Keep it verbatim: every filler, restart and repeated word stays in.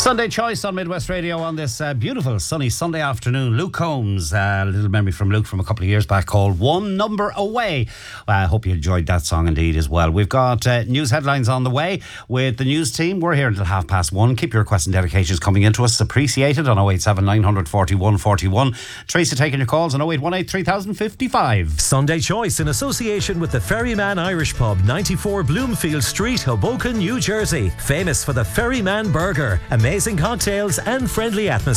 Sunday Choice on Midwest Radio on this uh, beautiful sunny Sunday afternoon. Luke Combs, uh, a little memory from Luke from a couple of years back called One Number Away. Well, I hope you enjoyed that song indeed as well. We've got uh, news headlines on the way with the news team. We're here until half past one. Keep your requests and dedications coming into us. Appreciated on oh eight seven nine forty-one forty-one. Tracy taking your calls on oh eight one eight three thousand fifty-five. Sunday Choice in association with the Ferryman Irish Pub, ninety-four Bloomfield Street, Hoboken, New Jersey. Famous for the Ferryman Burger, amazing cocktails and friendly atmosphere.